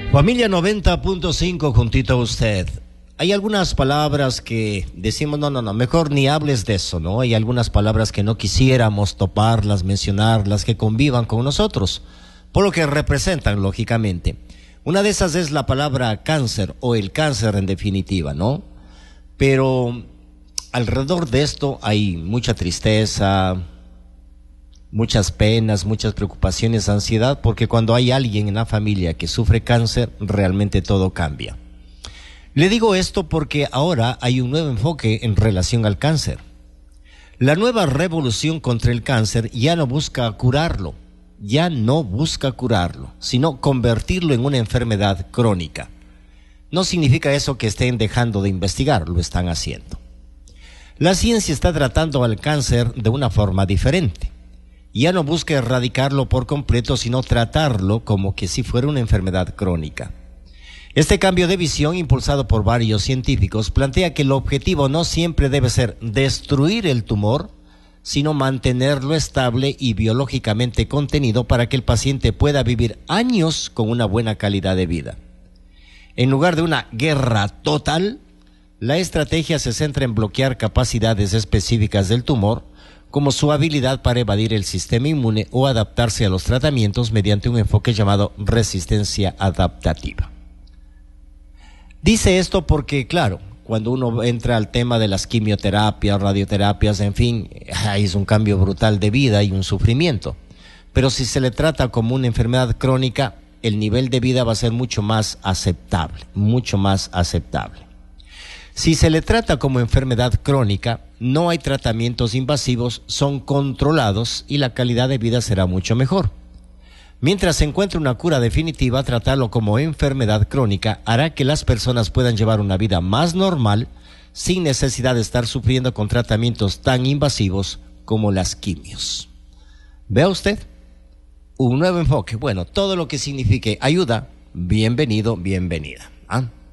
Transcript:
Familia 90.5 juntito a usted. Hay algunas palabras que decimos, no, mejor ni hables de eso, ¿no? Hay algunas palabras que no quisiéramos toparlas, mencionarlas, que convivan con nosotros, por lo que representan, lógicamente. Una de esas es la palabra cáncer, o el cáncer en definitiva, ¿no? Pero alrededor de esto hay mucha tristeza, muchas penas, muchas preocupaciones, ansiedad, porque cuando hay alguien en la familia que sufre cáncer, realmente todo cambia. Le digo esto porque ahora hay un nuevo enfoque en relación al cáncer. La nueva revolución contra el cáncer ya no busca curarlo, sino convertirlo en una enfermedad crónica. No significa eso que estén dejando de investigar, lo están haciendo. La ciencia está tratando al cáncer de una forma diferente. Ya no busca erradicarlo por completo, sino tratarlo como que si fuera una enfermedad crónica. Este cambio de visión, impulsado por varios científicos, plantea que el objetivo no siempre debe ser destruir el tumor, sino mantenerlo estable y biológicamente contenido para que el paciente pueda vivir años con una buena calidad de vida. En lugar de una guerra total, la estrategia se centra en bloquear capacidades específicas del tumor, como su habilidad para evadir el sistema inmune o adaptarse a los tratamientos mediante un enfoque llamado resistencia adaptativa. Dice esto porque, claro, cuando uno entra al tema de las quimioterapias, radioterapias, en fin, es un cambio brutal de vida y un sufrimiento. Pero si se le trata como una enfermedad crónica, el nivel de vida va a ser mucho más aceptable, mucho más aceptable. Si se le trata como enfermedad crónica, no hay tratamientos invasivos, son controlados y la calidad de vida será mucho mejor. Mientras se encuentre una cura definitiva, tratarlo como enfermedad crónica hará que las personas puedan llevar una vida más normal sin necesidad de estar sufriendo con tratamientos tan invasivos como las quimios. ¿Vea usted? Un nuevo enfoque. Bueno, todo lo que signifique ayuda, bienvenido, bienvenida.